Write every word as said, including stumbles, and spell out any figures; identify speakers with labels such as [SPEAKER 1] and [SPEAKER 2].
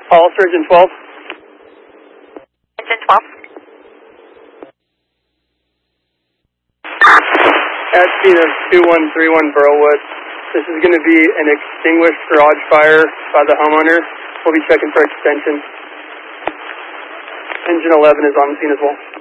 [SPEAKER 1] Call Surgeon twelve.
[SPEAKER 2] Surgeon twelve.
[SPEAKER 1] At scene of two one three one Burlwood. This is going to be an extinguished garage fire by the homeowner. We'll be checking for extension. Engine eleven is on scene as well.